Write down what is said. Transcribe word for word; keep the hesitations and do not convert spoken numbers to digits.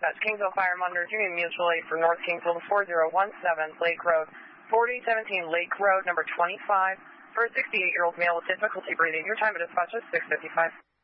dispatch. Kingsville Fire Monitor, Union Mutual Aid for North Kingsville to four zero one seven Lake Road, forty seventeen Lake Road, number twenty-five, for a sixty-eight-year-old male with difficulty breathing. Your time of dispatch is six fifty-five.